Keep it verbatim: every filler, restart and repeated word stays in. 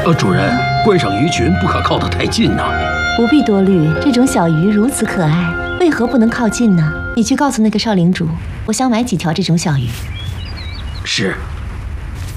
呃，主人，观赏鱼群不可靠得太近呐。 不必多虑，这种小鱼如此可爱，为何不能靠近呢？你去告诉那个少领主，我想买几条这种小鱼。 是。